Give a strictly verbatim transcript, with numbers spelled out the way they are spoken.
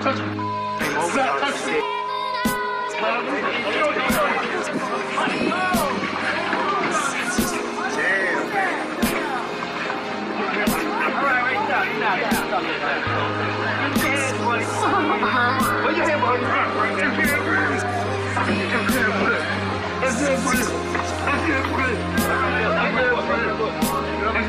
touch me. Stop touching me. Put your hand behind your back. That's it, buddy. That's it, buddy.